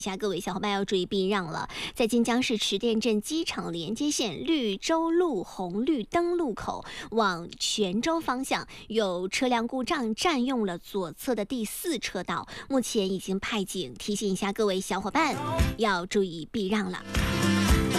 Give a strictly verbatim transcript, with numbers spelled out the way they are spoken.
下各位小伙伴要注意避让了，在晋江市池店镇机场连接线绿洲路红绿灯路口往泉州方向，有车辆故障占用了左侧的第四车道，目前已经派警提醒一下各位小伙伴要注意避让了。